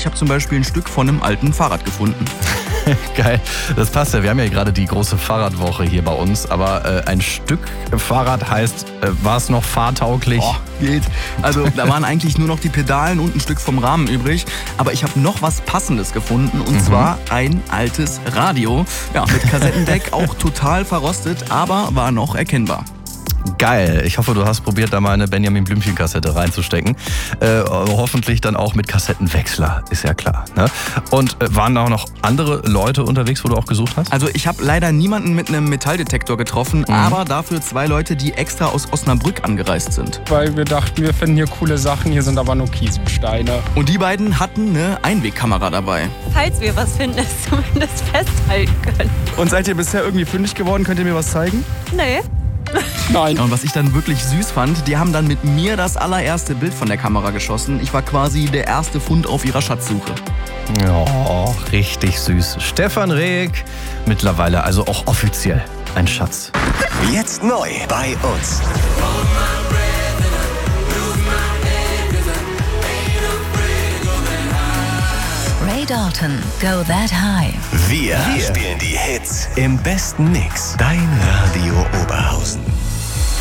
Ich habe zum Beispiel ein Stück von einem alten Fahrrad gefunden. Geil, das passt ja. Wir haben ja gerade die große Fahrradwoche hier bei uns, aber ein Stück Fahrrad heißt, war es noch fahrtauglich? Oh, geht. Also da waren eigentlich nur noch die Pedalen und ein Stück vom Rahmen übrig. Aber ich habe noch was Passendes gefunden und zwar ein altes Radio. Ja, mit Kassettendeck, auch total verrostet, aber war noch erkennbar. Geil. Ich hoffe, du hast probiert, da mal eine Benjamin Blümchen-Kassette reinzustecken. Hoffentlich dann auch mit Kassettenwechsler, ist ja klar. Ne? Und waren da auch noch andere Leute unterwegs, wo du auch gesucht hast? Also ich habe leider niemanden mit einem Metalldetektor getroffen, aber dafür 2 Leute, die extra aus Osnabrück angereist sind. Weil wir dachten, wir finden hier coole Sachen, hier sind aber nur Kieselsteine. Und die beiden hatten eine Einwegkamera dabei. Falls wir was finden, es zumindest festhalten können. Und seid ihr bisher irgendwie fündig geworden? Könnt ihr mir was zeigen? Nee. Nein. Und was ich dann wirklich süß fand, die haben dann mit mir das allererste Bild von der Kamera geschossen. Ich war quasi der erste Fund auf ihrer Schatzsuche. Oh, richtig süß. Stefan Rehek, mittlerweile also auch offiziell ein Schatz. Jetzt neu bei uns. Ray Dalton, Go That High. Wir spielen die Hits im besten Mix. Dein Radio Oberhausen.